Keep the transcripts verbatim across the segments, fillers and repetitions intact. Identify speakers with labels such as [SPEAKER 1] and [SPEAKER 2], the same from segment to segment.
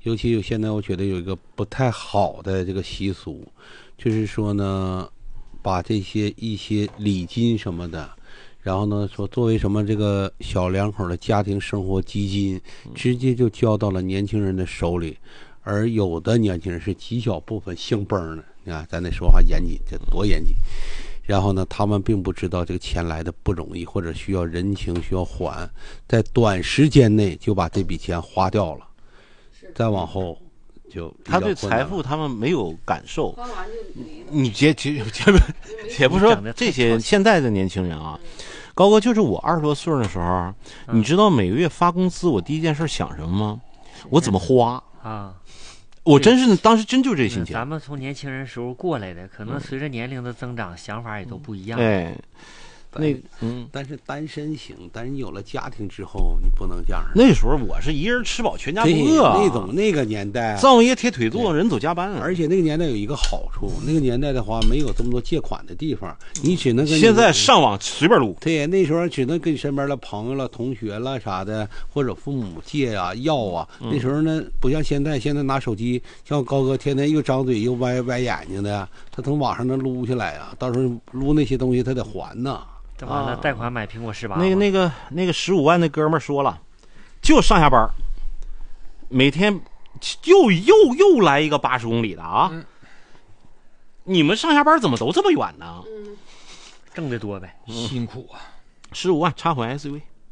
[SPEAKER 1] 尤其有现在我觉得有一个不太好的这个习俗，就是说呢，把这些一些礼金什么的，然后呢说作为什么这个小两口的家庭生活基金，直接就交到了年轻人的手里，而有的年轻人是极小部分兴崩的，你看咱得说话严谨，这多严谨。然后呢，他们并不知道这个钱来的不容易，或者需要人情需要还，在短时间内就把这笔钱花掉了，再往后就
[SPEAKER 2] 他对财富他们没有感受。你别别别不说这些现在的年轻人啊，高哥就是我二十多岁的时候，你知道每个月发工资我第一件事想什么吗？我怎么花
[SPEAKER 3] 啊？
[SPEAKER 2] 我真是当时真就这心情。
[SPEAKER 3] 咱们从年轻人时候过来的，可能随着年龄的增长，想法也都不一样。
[SPEAKER 2] 对。那
[SPEAKER 1] 嗯，但是单身行，但是你有了家庭之后，你不能这样。
[SPEAKER 2] 那时候我是一人吃饱全家不饿、啊，
[SPEAKER 1] 那种那个年代，
[SPEAKER 2] 灶夜铁腿坐，人走加班、啊。
[SPEAKER 1] 而且那个年代有一个好处，那个年代的话没有这么多借款的地方，你只能跟
[SPEAKER 2] 现在上网随便撸。
[SPEAKER 1] 对，那时候只能跟身边的朋友了、同学了啥的，或者父母借啊、要啊。嗯、那时候呢，不像现在，现在拿手机，像高哥天天又张嘴又歪歪眼睛的，他从网上能撸下来啊，到时候撸那些东西他得还呢。
[SPEAKER 3] 这完了，贷款买苹果十八。
[SPEAKER 2] 那个、那个、那个十五万那哥们儿说了，就上下班，每天又又又来一个八十公里的啊！嗯、你们上下班怎么都这么远呢？
[SPEAKER 3] 嗯、挣得多呗，
[SPEAKER 4] 嗯、辛苦啊！
[SPEAKER 2] 十五万插混 S U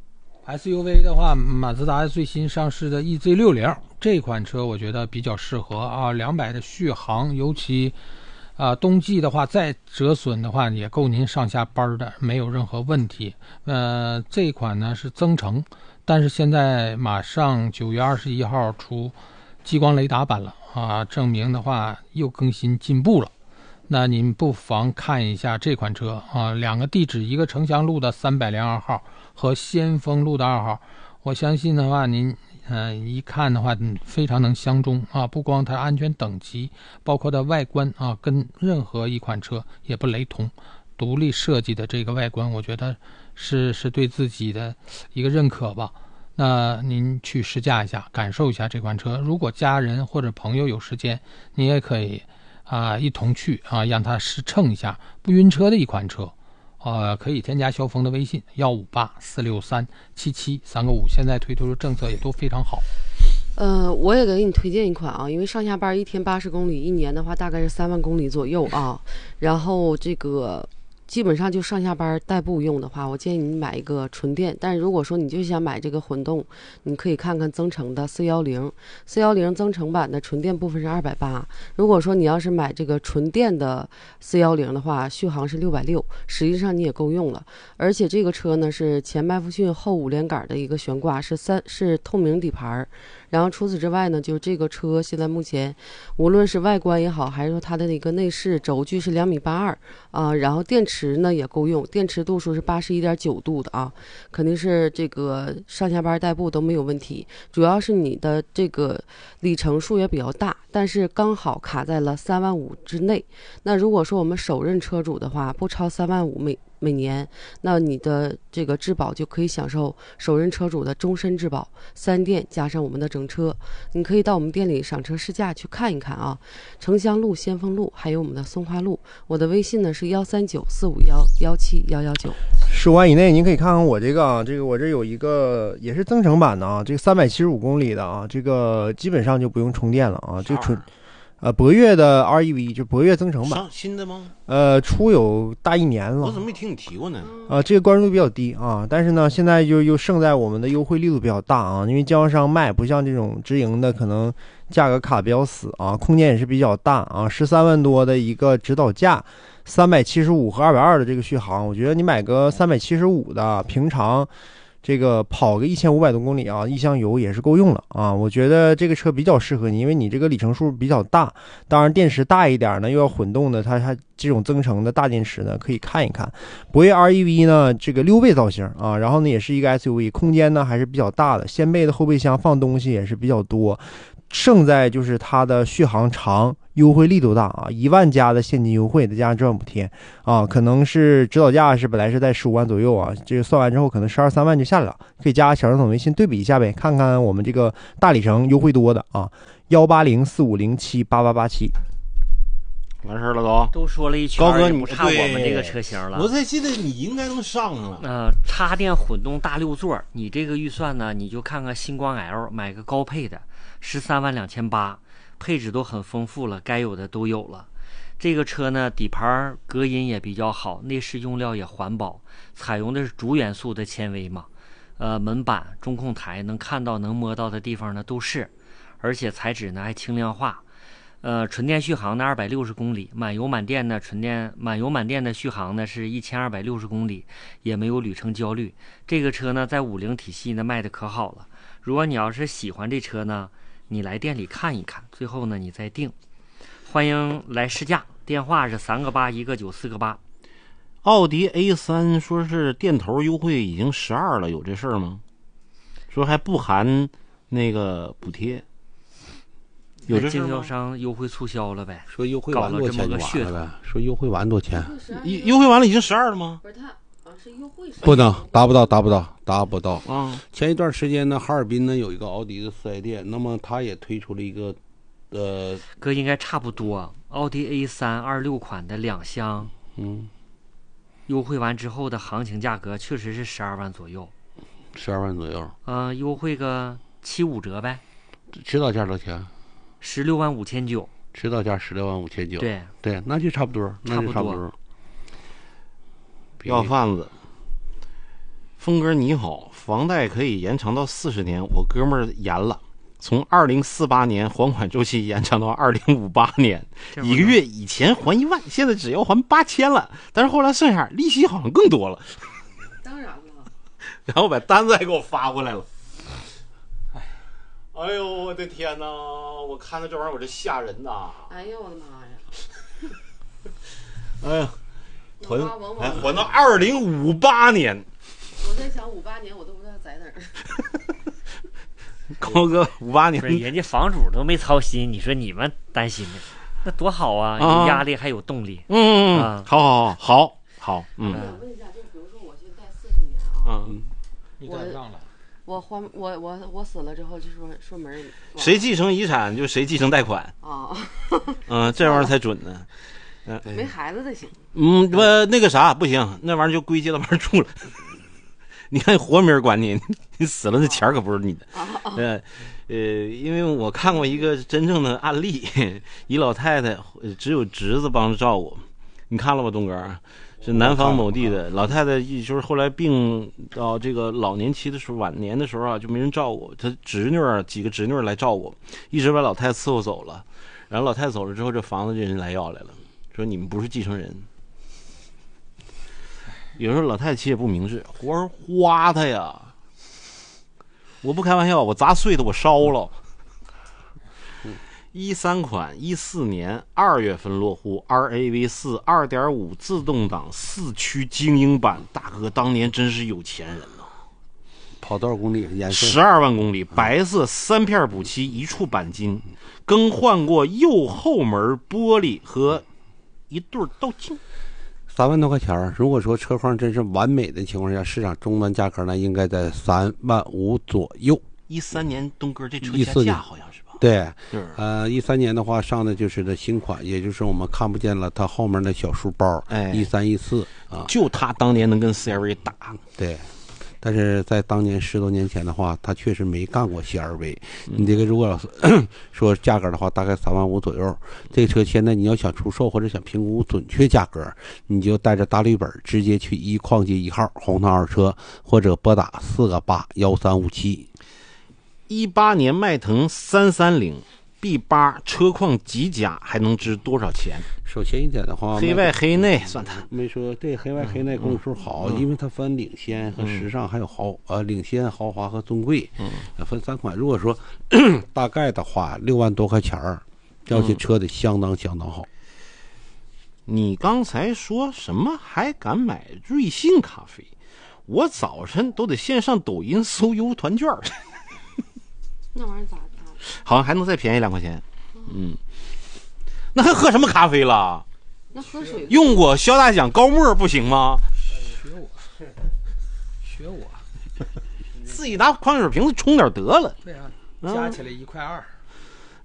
[SPEAKER 2] V，S
[SPEAKER 4] U V 的话，马自达最新上市的 E Z 六十 这款车，我觉得比较适合啊，两百的续航，尤其。啊，冬季的话再折损的话也够您上下班的，没有任何问题。呃，这一款呢是增程，但是现在马上九月二十一号出激光雷达版了啊，证明的话又更新进步了。那您不妨看一下这款车啊，两个地址，一个城乡路的三百零二号和先锋路的二号，我相信的话您。嗯、呃，一看的话，非常能相中啊！不光它安全等级，包括它外观啊，跟任何一款车也不雷同。独立设计的这个外观，我觉得是是对自己的一个认可吧。那您去试驾一下，感受一下这款车。如果家人或者朋友有时间，你也可以啊一同去啊，让他试乘一下，不晕车的一款车。呃，可以添加萧峰的微信幺五八四六三七七三个五，现在推出的政策也都非常好。
[SPEAKER 5] 呃，我也给你推荐一款啊，因为上下班一天八十公里，一年的话大概是三万公里左右啊。然后这个基本上就上下班代步用的话，我建议你买一个纯电。但是如果说你就想买这个混动，你可以看看增程的 四一零 四一零增程版的纯电部分是二百八。如果说你要是买这个纯电的四一零的话，续航是六百六，实际上你也够用了。而且这个车呢是前麦弗逊后五连杆的一个悬挂，是三是透明底盘。然后除此之外呢，就这个车现在目前无论是外观也好，还是说它的那个内饰轴距是两米八二啊，然后电池呢也够用，电池度数是八十一点九度的啊，肯定是这个上下班代步都没有问题。主要是你的这个里程数也比较大，但是刚好卡在了三万五之内。那如果说我们首任车主的话，不超三万五每每年，那你的这个质保就可以享受首任车主的终身质保，三电加上我们的整车。你可以到我们店里赏车试驾去看一看啊，城乡路、先锋路还有我们的松花路。我的微信呢是幺三九四五幺幺七幺幺九。
[SPEAKER 6] 十五万以内您可以看看我这个啊，这个我这有一个也是增程版的啊，这个三百七十五公里的啊，这个基本上就不用充电了啊，这个纯呃，博越的 R E V 就博越增程版，
[SPEAKER 2] 新的吗？
[SPEAKER 6] 呃，出有大一年了。
[SPEAKER 2] 我怎么没听你提过呢？
[SPEAKER 6] 啊、呃，这个关注度比较低啊，但是呢，现在就又胜在我们的优惠力度比较大啊，因为经销商卖不像这种直营的，可能价格卡比较死啊，空间也是比较大啊，十三万多的一个指导价，三百七十五和二百二的这个续航，我觉得你买个三百七十五的，平常。这个跑个一千五百多公里啊，一箱油也是够用了啊！我觉得这个车比较适合你，因为你这个里程数比较大，当然电池大一点呢，又要混动的，它它这种增程的大电池呢，可以看一看。博越 R E V 呢，这个溜背造型啊，然后呢也是一个 S U V， 空间呢还是比较大的，掀背的后备箱放东西也是比较多，胜在就是它的续航长， 优惠力度大啊，一万加的现金优惠，再加上置换补贴啊，可能是指导价是本来是在十五万左右啊，这个算完之后可能十二三万就下来了，可以加小张总微信对比一下呗，看看我们这个大里程优惠多的啊，幺八零四五零七八八八七。
[SPEAKER 2] 完事儿了都，
[SPEAKER 3] 都说了一圈，
[SPEAKER 2] 高哥你
[SPEAKER 3] 不差我们这个车型了。
[SPEAKER 2] 我才记得你应该能上了。
[SPEAKER 3] 呃，插电混动大六座，你这个预算呢，你就看看星光 L， 买个高配的，十三万两千八，配置都很丰富了，该有的都有了。这个车呢，底盘隔音也比较好，内饰用料也环保，采用的是主元素的纤维嘛。呃，门板、中控台能看到、能摸到的地方呢都是，而且材质呢还轻量化。呃，纯电续航呢二百六十公里，满油满电呢纯电满油满电的续航呢是一千二百六十公里，也没有旅程焦虑。这个车呢在五菱体系呢卖的可好了。如果你要是喜欢这车呢，你来店里看一看，最后呢你再定。欢迎来试驾，电话是三个八一个九四个八。
[SPEAKER 2] 奥迪 A 三 说是店头优惠已经十二了，有这事儿吗？说还不含那个补贴。有这
[SPEAKER 3] 经销商优惠促销了呗？
[SPEAKER 1] 说优惠完多钱就完了呗？说优惠完多钱？
[SPEAKER 2] 优优惠完了已经十二了吗？
[SPEAKER 5] 不是他啊，是优惠。
[SPEAKER 1] 不能达不到，达不到，达不到
[SPEAKER 2] 啊！
[SPEAKER 1] 前一段时间呢，哈尔滨呢有一个奥迪的四 S 店，那么他也推出了一个，呃，
[SPEAKER 3] 哥应该差不多。奥迪 A 三 二六款的两厢，
[SPEAKER 1] 嗯，
[SPEAKER 3] 优惠完之后的行情价格确实是十二万左右，
[SPEAKER 1] 十二万左右。
[SPEAKER 3] 嗯、呃，优惠个七五折呗。
[SPEAKER 1] 指导价多少钱？
[SPEAKER 3] 十六万五千九，
[SPEAKER 1] 指导价十六万五千九，
[SPEAKER 3] 对
[SPEAKER 1] 对，那就差不多，那就差不多。
[SPEAKER 2] 要贩子，峰哥你好，房贷可以延长到四十年，我哥们儿延了，从二零四八年还款周期延长到二零五八年，一个月以前还一万，现在只要还八千了，但是后来剩下利息好像更多了。
[SPEAKER 5] 当然了，
[SPEAKER 2] 然后把单子还给我发过来了。哎呦我的天哪！我看到这玩意儿我这吓人呐！
[SPEAKER 5] 哎呦我的妈呀！
[SPEAKER 2] 哎呀，还还还到二零五八年。
[SPEAKER 5] 我在想五八年我都不知道在哪儿。
[SPEAKER 2] 高哥，五八年
[SPEAKER 3] 人家房主都没操心，你说你们担心的，那多好啊！有压力还有动力。
[SPEAKER 2] 嗯嗯，好好好好好。嗯。
[SPEAKER 5] 我想问一下，就比如说我去贷四十年啊，
[SPEAKER 2] 嗯，
[SPEAKER 4] 你贷不上了。
[SPEAKER 5] 我还我我我死了之后就说说门
[SPEAKER 2] 谁继承遗产就谁继承贷款
[SPEAKER 5] 啊，
[SPEAKER 2] 嗯，这玩意儿才准呢。
[SPEAKER 5] 嗯，没孩子的行。
[SPEAKER 2] 嗯，不那个啥不行，那玩意儿就归街道办住了。你看活没人管你，你死了那钱可不是你的。呃呃，因为我看过一个真正的案例，一老太太只有侄子帮着照顾，你看了吗，东哥？是南方某地的老太太，就是后来病到这个老年期的时候，晚年的时候啊，就没人照顾，她侄女儿几个侄女儿来照顾，一直把老太太伺候走了。然后老太太走了之后，这房子这人来要来了，说你们不是继承人。有时候老太太其实也不明智，活儿花她呀，我不开玩笑，我砸碎的我烧了。一三款一四年二月份落户 R A V 四 二点五 自动挡四驱精英版，大哥当年真是有钱人呐、啊！
[SPEAKER 1] 跑多少公里？颜色
[SPEAKER 2] 十二万公里，白色，三片补漆，一处钣金，更换过右后门玻璃和一对倒镜。
[SPEAKER 1] 三万多块钱，如果说车况真是完美的情况下，市场终端价格呢应该在三万五左右。
[SPEAKER 2] 一三年东哥这车
[SPEAKER 1] 一四
[SPEAKER 2] 价好像是吧？
[SPEAKER 1] 对，呃，一三年的话上的就是的新款，也就是我们看不见了它后面的小书包，
[SPEAKER 2] 哎，
[SPEAKER 1] 一三一四啊，
[SPEAKER 2] 就它当年能跟 C R V 打，
[SPEAKER 1] 对。但是在当年十多年前的话，他确实没干过 C R V。你这个如果要是说价格的话，大概三万五左右。这个车现在你要想出售或者想评估准确价格，你就带着大绿本直接去一矿街一号红汤二车，或者拨打四个八幺三五七。
[SPEAKER 2] 一八年迈腾三三零 B 八车况极佳，还能值多少钱？
[SPEAKER 1] 首先一点的话，
[SPEAKER 2] 黑外黑内算它
[SPEAKER 1] 没说对黑外黑内公里数好，
[SPEAKER 2] 嗯、
[SPEAKER 1] 因为它分领先和时尚，还有豪呃领先、豪华和尊贵，
[SPEAKER 2] 嗯，
[SPEAKER 1] 分三款。如果说大概的话，六万多块钱儿，这些车得相当相当好。
[SPEAKER 2] 你刚才说什么还敢买瑞幸咖啡？我早晨都得先上抖音搜优团券。
[SPEAKER 5] 那玩意儿咋咋？
[SPEAKER 2] 好像还能再便宜两块钱。嗯， 那还喝什么咖啡了？
[SPEAKER 5] 那喝水
[SPEAKER 2] 用过肖大奖高沫不行吗？
[SPEAKER 4] 学我，学我，
[SPEAKER 2] 自己拿矿泉水瓶子冲点得了。
[SPEAKER 4] 对啊，加起来一块二。